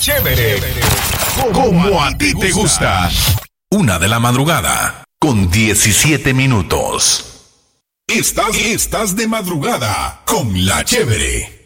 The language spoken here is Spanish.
Chévere, como a ti te gusta. 1:00 con 17 minutos. Estás de madrugada con La Chévere.